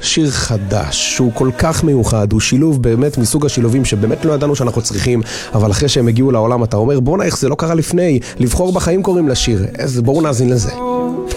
שיר חדש, שהוא כל כך מיוחד, הוא שילוב באמת מסוג השילובים שבאמת לא ידענו שאנחנו צריכים, אבל אחרי שהם הגיעו לעולם אתה אומר, בוא איך זה לא קרה לפני, לבחור בחיים קוראים לשיר, אז בואו נאזין לזה.